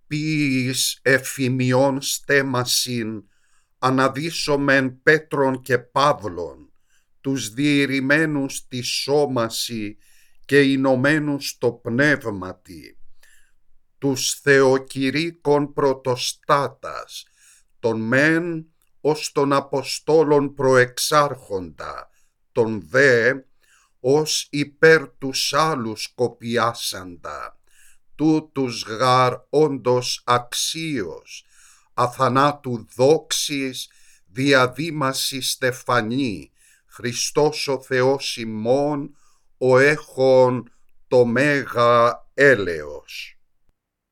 ποιης εφημιών στέμασιν αναδύσομεν Πέτρον και Παύλων, τους διηρημένους τη σώμαση και ηνωμένους το πνεύματι, τους θεοκηρύκων πρωτοστάτας, τον μεν ως των Αποστόλων προεξάρχοντα, τον δε ως υπέρ τους άλλους κοπιάσαντα, τούτους γαρ όντως αξίως, αθανάτου δόξης διαδήμαση στεφανή, Χριστός ο Θεός ημών, ο έχων το μέγα έλεος.